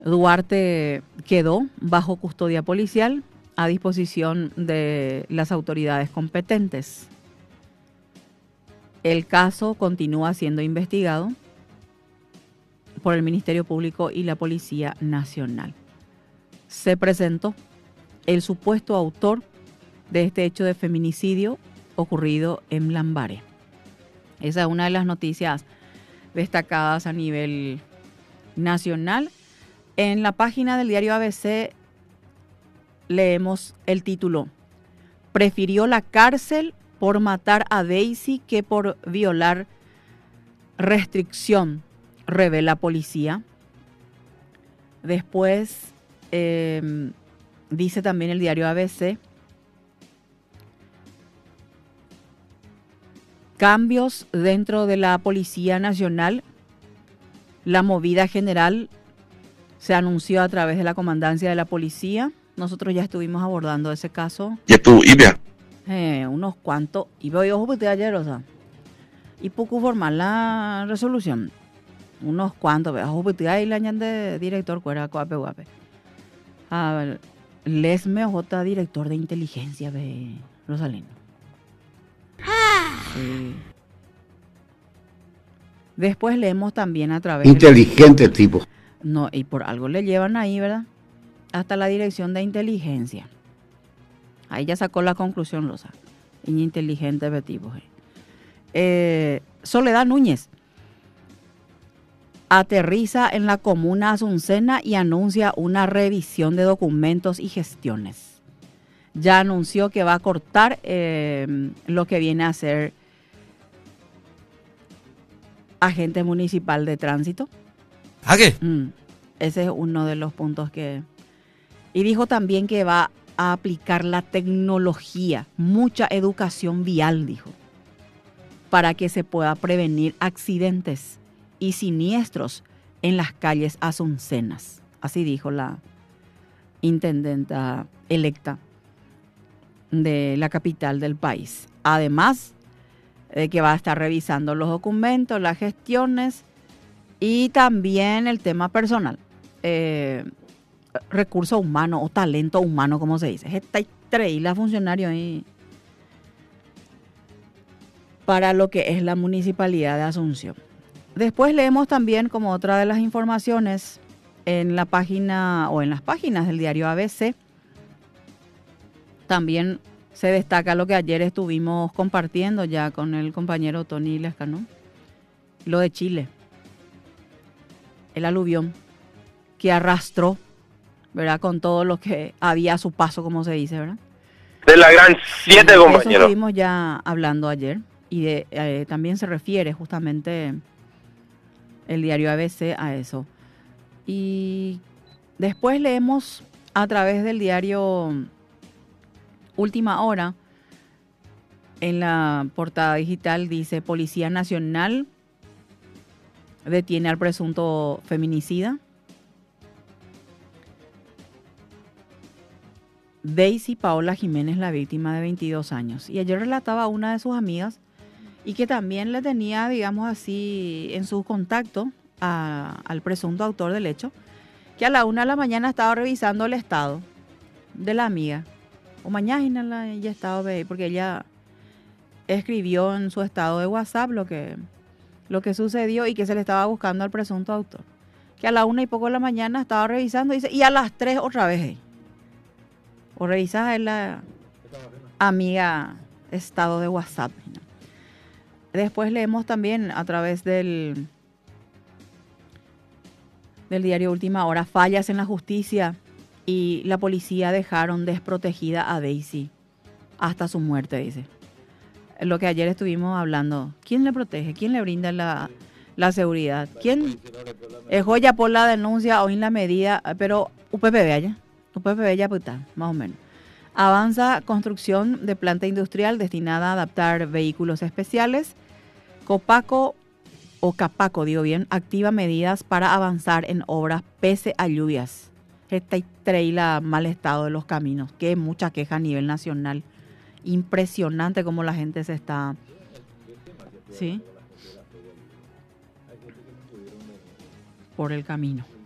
Duarte quedó bajo custodia policial a disposición de las autoridades competentes. El caso continúa siendo investigado por el Ministerio Público y la Policía Nacional. Se presentó el supuesto autor de este hecho de feminicidio ocurrido en Lambaré. Esa es una de las noticias destacadas a nivel nacional. En la página del diario ABC leemos el título: prefirió la cárcel por matar a Daisy que por violar restricción, revela policía. Después dice también el diario ABC: cambios dentro de la Policía Nacional. La movida general se anunció a través de la comandancia de la policía. Nosotros ya estuvimos abordando ese caso. ¿Y tú, Ibia? Unos cuantos. Y veo yo ayer, o sea. Y poco formar la resolución. Unos cuantos. Veo y la de director, cuera, coape, guape. A ver, Lesme J, director de inteligencia de Rosalino. Sí. Después leemos también a través inteligente tipo. No, y por algo le llevan ahí, ¿verdad? Hasta la dirección de inteligencia. Ahí ya sacó la conclusión, Rosa. Inteligente de tipo. Soledad Núñez aterriza en la comuna Azucena y anuncia una revisión de documentos y gestiones. Ya anunció que va a cortar lo que viene a ser agente municipal de tránsito. ¿A qué? Ese es uno de los puntos que... Y dijo también que va a aplicar la tecnología, mucha educación vial, dijo, para que se pueda prevenir accidentes y siniestros en las calles azucenas. Así dijo la intendenta electa de la capital del país. Además de que va a estar revisando los documentos, las gestiones y también el tema personal. Recurso humano o talento humano, como se dice. Está la funcionario ahí para lo que es la municipalidad de Asunción. Después leemos también, como otra de las informaciones, en la página o en las páginas del diario ABC, también se destaca lo que ayer estuvimos compartiendo ya con el compañero Tony Lescano, lo de Chile, el aluvión que arrastró, ¿verdad? Con todo lo que había a su paso, como se dice, ¿verdad? De la gran 7, compañero. Eso estuvimos ya hablando ayer y también se refiere justamente el diario ABC a eso. Y después leemos a través del diario Última Hora, en la portada digital dice: Policía Nacional detiene al presunto feminicida. Daisy Paola Jiménez, la víctima de 22 años. Y ayer relataba a una de sus amigas y que también le tenía, digamos así, en su contacto al presunto autor del hecho, que a la 1 de la mañana estaba revisando el estado de la amiga. O mañana ella estaba, porque ella escribió en su estado de WhatsApp lo que sucedió y que se le estaba buscando al presunto autor. Que a la 1 y poco de la mañana estaba revisando, dice, y a las 3 otra vez. O revisas en la amiga estado de WhatsApp, ¿no? Después leemos también a través del diario Última Hora: fallas en la justicia y la policía dejaron desprotegida a Daisy hasta su muerte, dice. Lo que ayer estuvimos hablando. ¿Quién le protege? ¿Quién le brinda la seguridad? ¿Quién es joya por la denuncia o en la medida? Pero UPPB allá. UPPB ya puta, más o menos. Avanza construcción de planta industrial destinada a adaptar vehículos especiales. Capaco, activa medidas para avanzar en obras pese a lluvias. Esta traila mal estado de los caminos, que mucha queja a nivel nacional. Impresionante cómo la gente se está... ¿Sí? Por el camino.